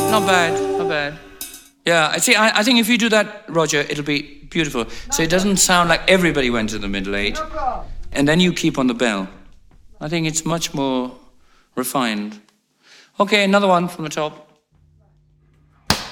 Not bad, not bad. Yeah, I think if you do that, Roger, it'll be beautiful. So it doesn't sound like everybody went to the middle eight, and then you keep on the bell. I think it's much more refined. Okay, another one from the top.